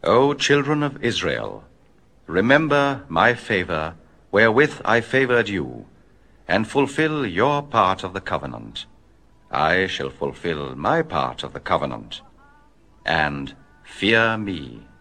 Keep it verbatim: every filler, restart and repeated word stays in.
O children of Israel, remember my favor, wherewith I favored you, and fulfill your part of the covenant. I shall fulfill my part of the covenant, and fear me.